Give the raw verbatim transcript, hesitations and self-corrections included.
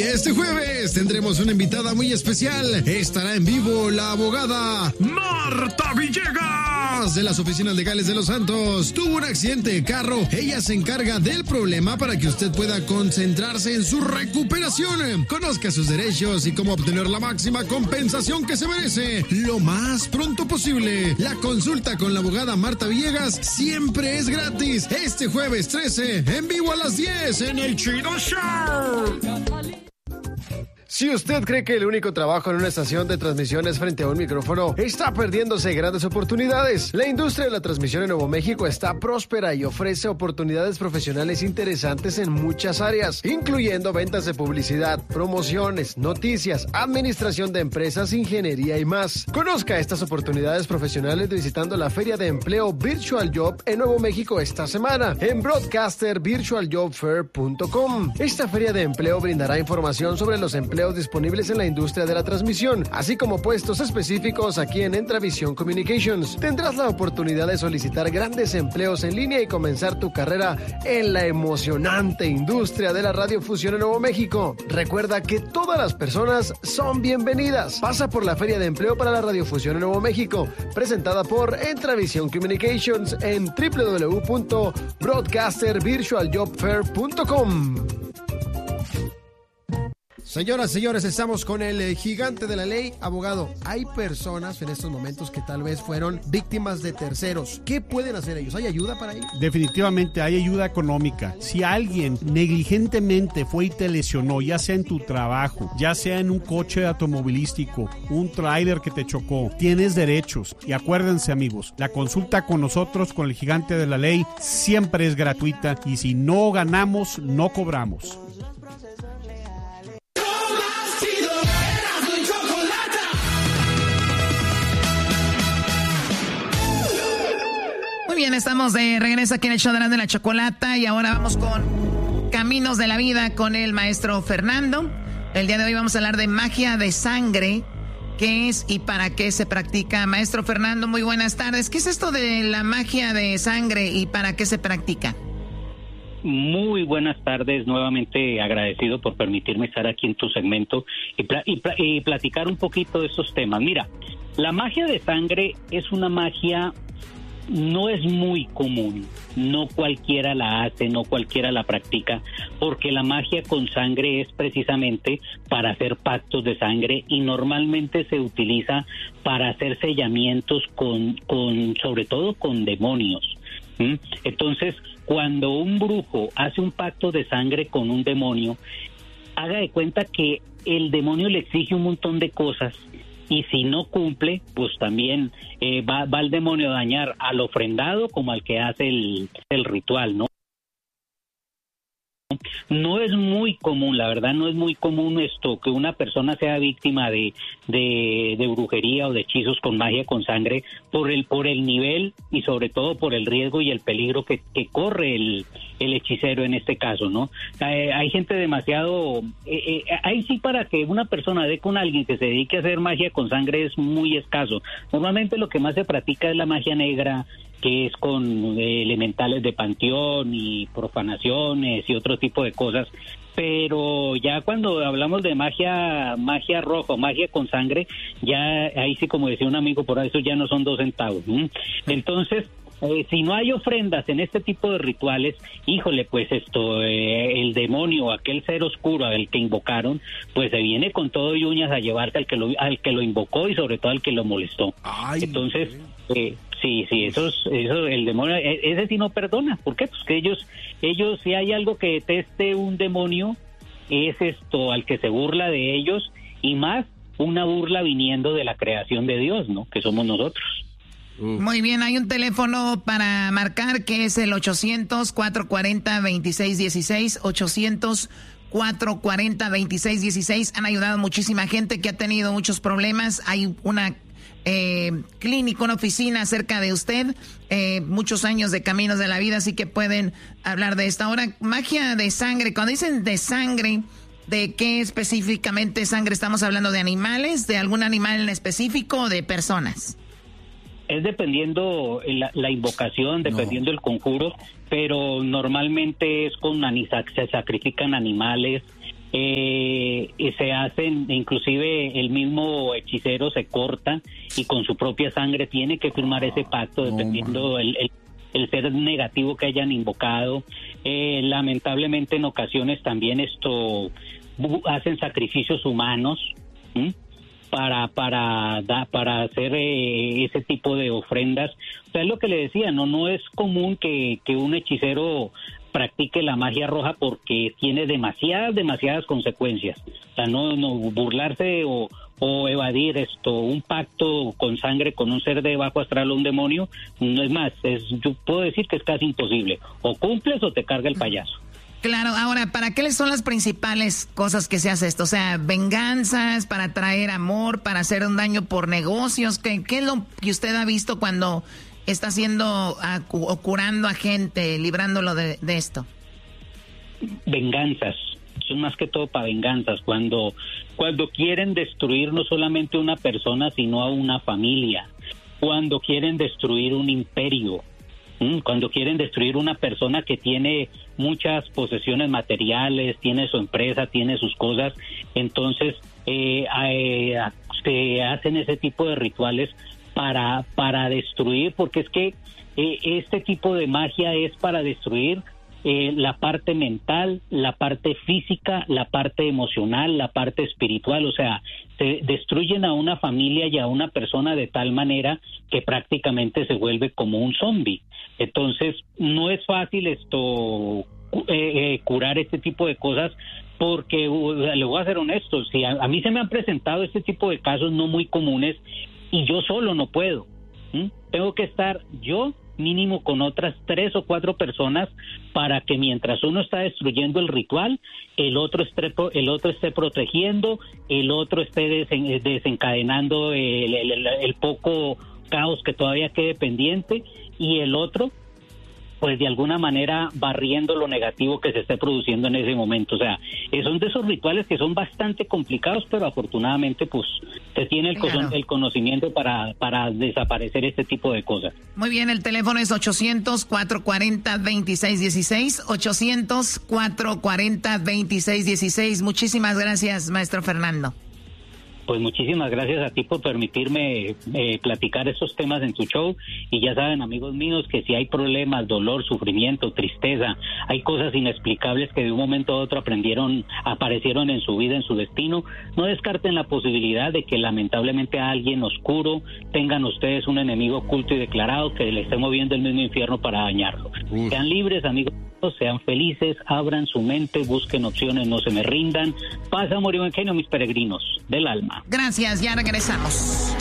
este jueves tendremos una invitada muy especial. Estará en vivo la abogada Marta Villegas de las oficinas legales de Los Santos. Tuvo un accidente de carro. Ella se encarga del problema para que usted pueda concentrarse en su recuperación. Conozca sus derechos y cómo obtener la máxima compensación que se merece lo más pronto posible. La consulta con la abogada Marta Villegas siempre es gratis. Este jueves trece, en vivo a las diez en el Chido Show. Si usted cree que el único trabajo en una estación de transmisión es frente a un micrófono, está perdiéndose grandes oportunidades. La industria de la transmisión en Nuevo México está próspera y ofrece oportunidades profesionales interesantes en muchas áreas, incluyendo ventas de publicidad, promociones, noticias, administración de empresas, ingeniería y más. Conozca estas oportunidades profesionales visitando la Feria de Empleo Virtual Job en Nuevo México esta semana en broadcaster virtual job fair punto com. Esta feria de empleo brindará información sobre los empleos disponibles en la industria de la transmisión, así como puestos específicos aquí en Entravisión Communications. Tendrás la oportunidad de solicitar grandes empleos en línea y comenzar tu carrera en la emocionante industria de la radiofusión en Nuevo México. Recuerda que todas las personas son bienvenidas. Pasa por la Feria de Empleo para la Radiofusión en Nuevo México, presentada por Entravisión Communications en w w w punto broadcaster virtual job fair punto com. Señoras, señores, estamos con el eh, gigante de la ley, abogado. Hay personas en estos momentos que tal vez fueron víctimas de terceros. ¿Qué pueden hacer ellos? ¿Hay ayuda para ellos? Definitivamente hay ayuda económica. Si alguien negligentemente fue y te lesionó, ya sea en tu trabajo, ya sea en un coche automovilístico, un tráiler que te chocó, tienes derechos. Y acuérdense, amigos, la consulta con nosotros, con el gigante de la ley, siempre es gratuita. Y si no ganamos, no cobramos. Bien, estamos de regreso aquí en el show de la Chocolata y ahora vamos con Caminos de la Vida con el maestro Fernando. El día de hoy vamos a hablar de magia de sangre, qué es y para qué se practica. Maestro Fernando, muy buenas tardes. ¿Qué es esto de la magia de sangre y para qué se practica? Muy buenas tardes, nuevamente agradecido por permitirme estar aquí en tu segmento y, pl- y, pl- y platicar un poquito de estos temas. Mira, la magia de sangre es una magia... No es muy común, no cualquiera la hace, no cualquiera la practica, porque la magia con sangre es precisamente para hacer pactos de sangre y normalmente se utiliza para hacer sellamientos con, con sobre todo con demonios. ¿Mm? Entonces, cuando un brujo hace un pacto de sangre con un demonio, haga de cuenta que el demonio le exige un montón de cosas. Y si no cumple, pues también eh, va, va el demonio a dañar al ofrendado como al que hace el, el ritual, ¿no? No es muy común, la verdad no es muy común esto, que una persona sea víctima de, de, de brujería o de hechizos con magia con sangre por el, por el nivel y sobre todo por el riesgo y el peligro que, que corre el, el hechicero en este caso, ¿no? Eh, hay gente demasiado... Eh, eh, ahí sí, para que una persona dé con alguien que se dedique a hacer magia con sangre es muy escaso. Normalmente lo que más se practica es la magia negra, que es con eh, elementales de panteón y profanaciones y otro tipo de cosas, pero ya cuando hablamos de magia magia roja, magia con sangre, ya ahí sí, como decía un amigo por ahí, eso ya no son dos centavos. ¿eh? Entonces, eh, si no hay ofrendas en este tipo de rituales, híjole, pues esto, eh, el demonio, aquel ser oscuro al que invocaron, pues se viene con todo y uñas a llevarse al que lo, al que lo invocó y sobre todo al que lo molestó. Ay, entonces... Eh, Sí, sí, eso es, eso, el demonio, ese sí no perdona. ¿Por qué? Pues que ellos, ellos, si hay algo que deteste un demonio, es esto, al que se burla de ellos, y más una burla viniendo de la creación de Dios, ¿no? Que somos nosotros. Muy bien, hay un teléfono para marcar que es el ochocientos, cuatrocientos cuarenta, veintiséis dieciséis, ochocientos, cuatrocientos cuarenta, veintiséis dieciséis. Han ayudado muchísima gente que ha tenido muchos problemas. Hay una Eh, clínica, una oficina cerca de usted, eh, muchos años de Caminos de la Vida, así que pueden hablar de esto. Ahora, magia de sangre, cuando dicen de sangre, ¿de qué específicamente sangre estamos hablando? ¿De animales? ¿De algún animal en específico o de personas? Es dependiendo la, la invocación, dependiendo no. el conjuro, pero normalmente es con se sacrifican animales. Eh, eh, se hacen, inclusive el mismo hechicero se corta y con su propia sangre tiene que firmar ese pacto dependiendo oh, el, el, el ser negativo que hayan invocado. Eh, lamentablemente en ocasiones también esto hacen sacrificios humanos, ¿sí? para para da, para hacer eh, ese tipo de ofrendas. O sea, es lo que le decía, no no es común que, que un hechicero practique la magia roja porque tiene demasiadas demasiadas consecuencias. O sea, no no burlarse o o evadir esto un pacto con sangre con un ser de bajo astral o un demonio, no es más, es yo puedo decir que es casi imposible. O cumples o te carga el payaso. Claro, ahora, ¿para qué son las principales cosas que se hace esto? O sea, venganzas, para traer amor, para hacer un daño por negocios. ¿Qué, qué es lo que usted ha visto cuando está haciendo a, o curando a gente, librándolo de, de esto? Venganzas, son más que todo para venganzas. Cuando, cuando quieren destruir no solamente una persona, sino a una familia. Cuando quieren destruir un imperio. Cuando quieren destruir una persona que tiene muchas posesiones materiales, tiene su empresa, tiene sus cosas, entonces eh, eh, se hacen ese tipo de rituales para, para destruir, porque es que eh, este tipo de magia es para destruir eh, la parte mental, la parte física, la parte emocional, la parte espiritual. O sea, se destruyen a una familia y a una persona de tal manera que prácticamente se vuelve como un zombie. Entonces, no es fácil esto eh, eh, curar este tipo de cosas, porque uh, le voy a ser honesto, si a, a mí se me han presentado este tipo de casos no muy comunes y yo solo no puedo. ¿Mm? Tengo que estar yo mínimo con otras tres o cuatro personas para que mientras uno está destruyendo el ritual, el otro esté, el otro esté protegiendo, el otro esté desen, desencadenando el, el, el, el poco caos que todavía quede pendiente, y el otro pues de alguna manera barriendo lo negativo que se esté produciendo en ese momento. O sea, son de esos rituales que son bastante complicados, pero afortunadamente pues se tiene el, claro. el conocimiento para, para desaparecer este tipo de cosas. Muy bien, el teléfono es ochocientos, cuatrocientos cuarenta, veintiséis dieciséis, ochocientos, cuatrocientos cuarenta, veintiséis dieciséis. Muchísimas gracias, maestro Fernando. Pues muchísimas gracias a ti por permitirme eh, platicar estos temas en tu show, y ya saben, amigos míos, que si hay problemas, dolor, sufrimiento, tristeza, hay cosas inexplicables que de un momento a otro aprendieron, aparecieron en su vida, en su destino, no descarten la posibilidad de que lamentablemente a alguien oscuro tengan ustedes un enemigo oculto y declarado que le esté moviendo el mismo infierno para dañarlo. Uf. Sean libres, amigos. Sean felices, abran su mente, busquen opciones, no se me rindan. Paz, amor y buen genio, mis peregrinos del alma. Gracias, ya regresamos.